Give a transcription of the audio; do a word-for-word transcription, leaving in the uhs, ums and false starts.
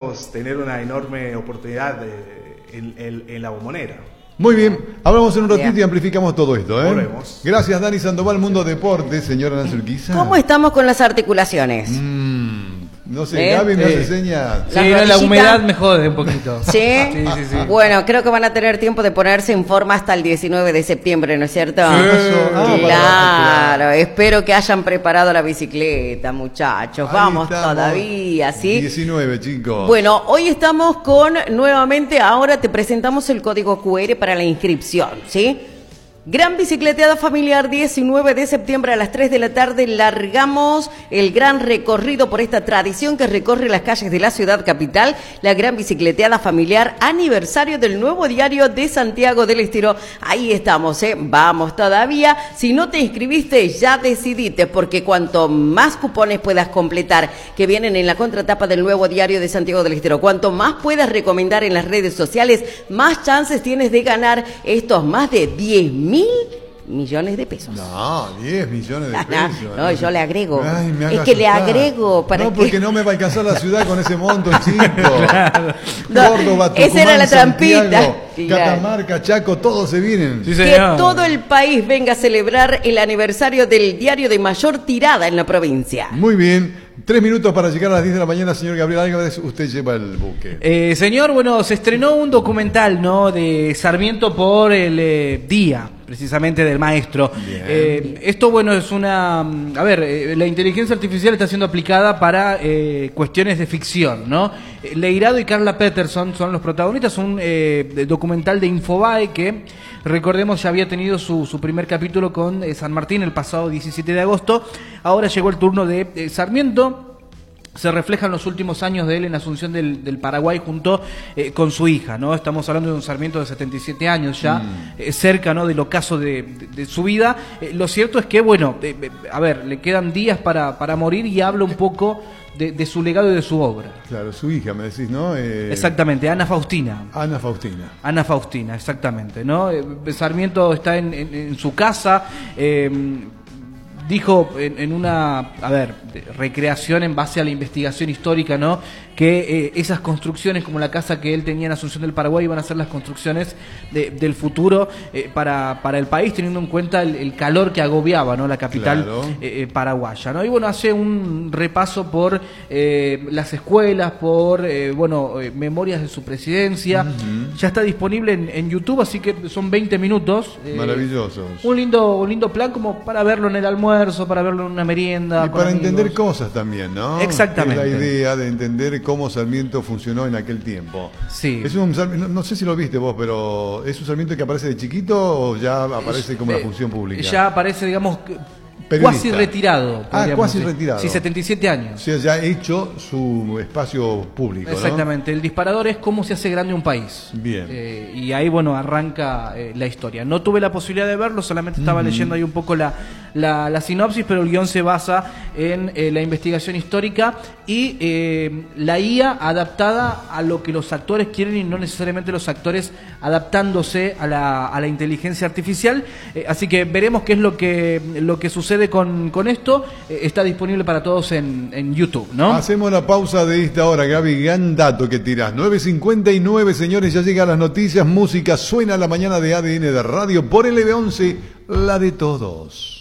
podemos tener una enorme oportunidad de, en, en, en la Bombonera. Muy bien, hablamos en un ratito y amplificamos todo esto, ¿eh? Volvemos. Gracias, Dani Sandoval, Mundo Deporte, señora Nancy Urquiza. ¿Cómo estamos con las articulaciones? Mm, no sé, ¿Eh? Gaby me Sí. hace señas. Sí, Las no, la rodillitas. humedad me jode un poquito. ¿Sí? Sí, sí, sí. Bueno, creo que van a tener tiempo de ponerse en forma hasta el diecinueve de septiembre, ¿no es cierto? Sí. Ah, Claro, para- espero que hayan preparado la bicicleta, muchachos. Ahí Vamos estamos. todavía, ¿sí? diecinueve, chicos. Bueno, hoy estamos con, nuevamente, ahora te presentamos el código cu erre para la inscripción, ¿sí? Gran bicicleteada familiar, diecinueve de septiembre a las tres de la tarde, largamos el gran recorrido por esta tradición que recorre las calles de la ciudad capital, la gran bicicleteada familiar, aniversario del nuevo diario de Santiago del Estero. Ahí estamos, ¿eh? Vamos todavía. Si no te inscribiste, ya decidiste, porque cuanto más cupones puedas completar que vienen en la contratapa del nuevo diario de Santiago del Estero, cuanto más puedas recomendar en las redes sociales, más chances tienes de ganar estos más de diez mil millones de pesos. No, diez millones de No, pesos. no, yo le agrego. Ay, me Es haga que le asustar. agrego para No, que- porque no me va a alcanzar la ciudad con ese monto, chico. No, Córdoba, esa Tucumán, era la trampita. Santiago, Claro. Catamarca, Chaco, todos se vienen. Sí, Que señor. todo el país venga a celebrar el aniversario del diario de mayor tirada en la provincia. Muy bien. Tres minutos para llegar a las diez de la mañana, señor Gabriel Álvarez. Usted lleva el buque. Eh, señor, bueno, se estrenó un documental, ¿no? De Sarmiento por el eh, día, precisamente, del maestro. Bien. Eh, esto, bueno, es una... A ver, eh, la inteligencia artificial está siendo aplicada para eh, cuestiones de ficción, ¿no? Eh, Leirado y Carla Peterson son los protagonistas, un eh, de- documental de Infobae que, recordemos, ya había tenido su, su primer capítulo con eh, San Martín el pasado diecisiete de agosto. Ahora llegó el turno de eh, Sarmiento. Se reflejan los últimos años de él en Asunción del, del Paraguay junto eh, con su hija, ¿no? Estamos hablando de un Sarmiento de setenta y siete años ya, Mm. eh, cerca, ¿no?, del ocaso de, de, de su vida. Eh, lo cierto es que, bueno, eh, eh, a ver, le quedan días para, para morir y habla un poco de, de su legado y de su obra. Claro, su hija, me decís, ¿no? Eh, Exactamente, Ana Faustina. Ana Faustina. Ana Faustina, exactamente, ¿no? Eh, Sarmiento está en, en- en su casa, eh, dijo en, en una, a ver, de- recreación en base a la investigación histórica, ¿no?, que eh, esas construcciones como la casa que él tenía en Asunción del Paraguay iban a ser las construcciones de- del futuro eh, para, para el país, teniendo en cuenta el, el calor que agobiaba, ¿no?, la capital Claro. eh, eh, paraguaya, ¿no? Y bueno, hace un repaso por eh, las escuelas, por eh, bueno, eh, memorias de su presidencia. Ya está disponible en, en YouTube, así que son veinte minutos. eh, Maravillosos. Un lindo, un lindo plan como para verlo en el almuerzo, para verlo en una merienda. Y con para amigos. entender cosas también, ¿no? Exactamente. Es la idea de entender cómo Sarmiento funcionó en aquel tiempo. Sí. Es un Sarmiento, no, no sé si lo viste vos, pero ¿es un Sarmiento que aparece de chiquito o ya aparece como una Eh, función pública? Ya aparece, digamos, que- Periodista. cuasi retirado. Ah, podríamos cuasi decir. retirado. Sí, setenta y siete O años. sea, ya ha hecho su espacio público, ¿no? Exactamente, el disparador es cómo se hace grande un país. Bien. Eh, y ahí, bueno, arranca eh, la historia. No tuve la posibilidad de verlo, solamente estaba leyendo ahí un poco la, la, la sinopsis, pero el guión se basa en eh, la investigación histórica y eh, la I A adaptada a lo que los actores quieren y no necesariamente los actores adaptándose a la, a la inteligencia artificial. Eh, así que veremos qué es lo que, lo que sucede con, con esto. Eh, está disponible para todos en, en YouTube, ¿no? Hacemos la pausa de esta hora, Gaby. Gran dato que tirás. nueve cincuenta y nueve, señores, ya llegan las noticias. Música suena la mañana de A D N de Radio por el L B once, la de todos.